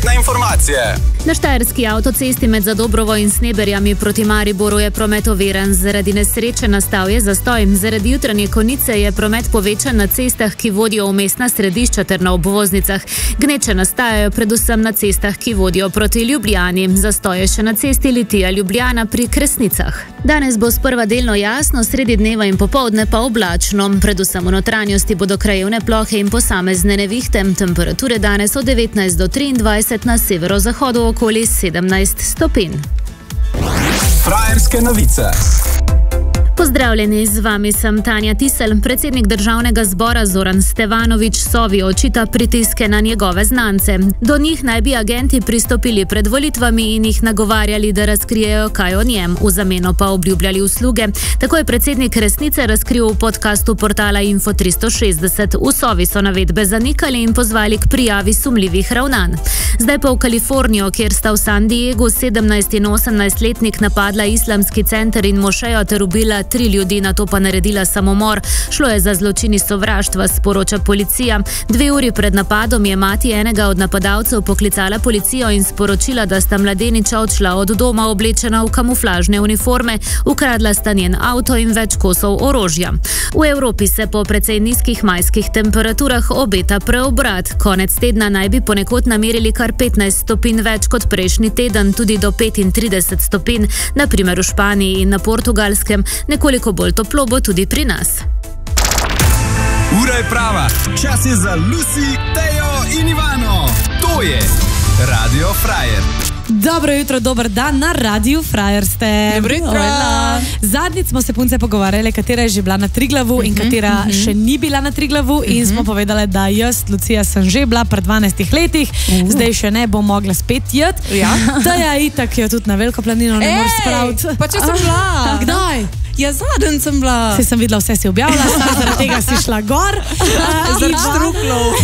prometne informacije. Na štajerski avtocesti med Zadobrovo in Sneberjami proti Mariboru je promet overen. Zaradi nesreče nastal je zastoj. Zaradi jutranje konice je promet povečan na cestah, ki vodijo v mestna središča ter na obvoznicah. Gneče nastajajo predvsem na cestah, ki vodijo proti Ljubljani. Zastoj je še na cesti Litija-Ljubljana pri Kresnicah. Danes bo sprva delno jasno, sredi dneva in popoldne pa oblačno. Predvsem v notranjosti bodo krajevne plohe in posamezne nevihte. Temperature danes od 19 do 23, na severozahodu okoli 17 stopinj. Frajerske novice. Pozdravljeni, z vami sem Tanja Tisel. Predsednik Državnega zbora Zoran Stevanović Sovi očita pritiske na njegove znance. Do njih naj bi agenti pristopili pred volitvami in jih nagovarjali, da razkrijejo kaj o njem, v zameno pa obljubljali usluge. Tako je predsednik resnice razkril v podkastu portala Info 360. V Sovi so navedbe zanikali in pozvali k prijavi sumljivih ravnanj. Zdaj pa v Kalifornijo, kjer sta v San Diegu 17 in 18-letnik napadla islamski center in mošejo ter ubila 3 ljudi, nato pa naredila samomor. Šlo je za zločin iz sovraštva, sporoča policija. 2 uri pred napadom je mati enega od napadalcev poklicala policijo in sporočila, da sta mladeniča odšla od doma oblečena v kamuflažne uniforme, ukradla sta njen avto in več kosov orožja. V Evropi se po precej nizkih majskih temperaturah obeta preobrat. Konec tedna naj bi ponekod namerili kar 15 stopinj več kot prejšnji teden, tudi do 35 stopinj, na primer v Španiji in na Portugalskem. Nekoliko bolj toplo bo tudi pri nas. Ura je prava. Čas je za Lucy, Tejo in Ivano. To je Radio Frajer. Dobro jutro, dober dan, na Radiu Frajer ste. Dobro jutro. Zadnjič smo se punce pogovarjali, katera je že bila na Triglavu in katera še ni bila na Triglavu in smo povedali, da jaz, Lucija, sem že bila pred 12 letih, zdaj še ne bom mogla spet jet. Ja. Da ja, itak jo tudi na Veliko planino ne moreš spraviti. Pa če sem bila. Kdaj? Ja, zadnj sem bila. Sem videla, vse si objavila, zaradi tega si šla gor. Zaradi štruklov.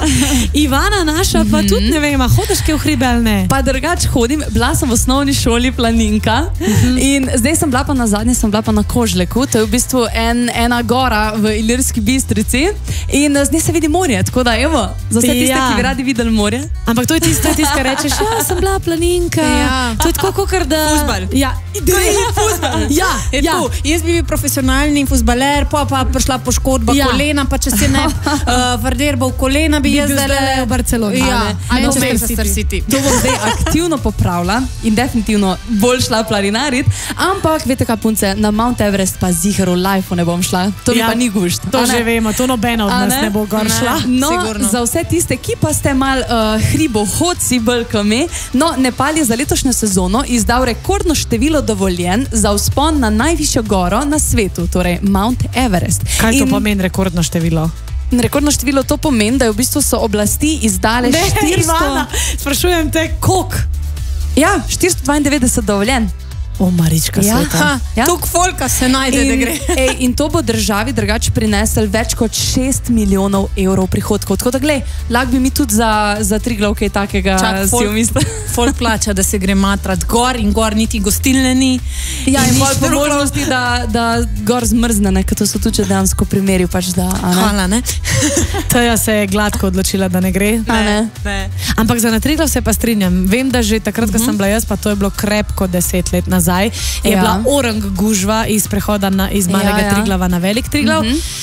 Ivana naša pa tudi ne vem, hodiš kaj v hribe ali ne? Pa drugač hodim, bila sem v osnovni šoli planinka in zdaj sem bila pa na zadnje, sem bila pa na Kožleku, to je v bistvu ena gora v Ilirski Bistrici in z nje se vidi morje, tako da evo, za vse tiste, ki bi radi videli morje. Ampak to je tisto, kar rečeš, ja, sem bila planinka. Ja. To je tako, kakor da... Fuzbal. Ja, Fuzbal. Ja, ja. Jaz bi bil profesionalni fuzbaler, pa prišla poškodba kolena, pa če se ne vrderba v kolena, bi jaz zdaj v Barceloni. Ja, no, Manchester City. To bom zdaj aktivno popravila in definitivno bolj šla planinarit, ampak veste kaj, punce, na Mount Everest pa ziher v lifeu ne bom šla. To mi pa ni gušt. To že vemo, to nobena od nas ne bo gor šla. No, sigurno. za vse tiste, ki pa ste mal hribohodci bolj kot me, no, Nepal je za letošnjo sezono izdal rekordno število dovoljen za vzpon na najvišjo goro na svetu, torej Mount Everest. Kaj to pomeni rekordno število? Rekordno število to pomeni, da v bistvu so oblasti izdale 400... Ivana, sprašujem te, koliko? Ja, 492 dovoljen. O, Marička sveta. Ja. Tuk folka se najde, da gre. In to bo državi drugače prinesel več kot 6 milijonov evrov prihodkov. Tako da, glej, lahko bi mi tudi za Triglav kaj takega si umislil. Folk plača, da se gre matrat gor in gor niti gostilne ni. Ja, in bolj po možnosti, da gor zmrzne, ne, ker to so tudi dejansko primeri, pač da, a ne? Hvala, ne? Teja se je gladko odločila, da ne gre. Ne. Ampak za na Triglav se pa strinjam. Vem, da že takrat, ko sem bila jaz, pa to je bilo krepko 10 let nazaj, je bila orang gužva iz prehoda iz Malega Triglava na Velik Triglav.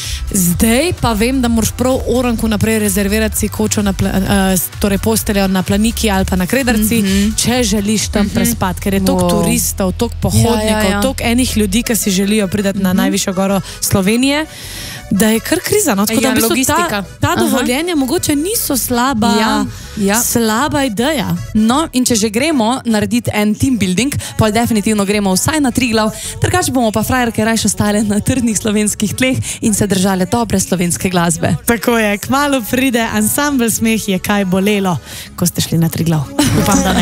Zdaj pa vem, da moraš prav oranku naprej rezervirati si kočo, torej posteljo na Planiki ali pa na Kredarci, če želiš tam prespati, ker je toliko turistov, toliko pohodnikov, toliko enih ljudi, ki si želijo priti na najvišjo goro Slovenije, da je kar kriza. No? Tako da v bistvu ta dovoljenja mogoče niso slaba ideja. No, in če že gremo narediti en team building, pa definitivno gremo vsaj na Triglav, drugače bomo pa frajerke rajše ostale na trdnih slovenskih tleh in se držale dobre slovenske glasbe. Tako je, kmalu pride ansambel Smeh je kaj bolelo, ko ste šli na Triglav. Upam, da ne.